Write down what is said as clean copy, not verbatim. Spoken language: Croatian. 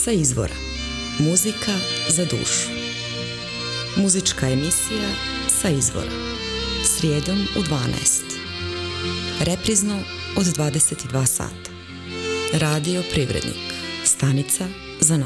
Sa izvora. Muzika za dušu. Muzička emisija Sa izvora. Srijedom u 12. Reprizno od 22 sata. Radio Privrednik. Stanica za nas.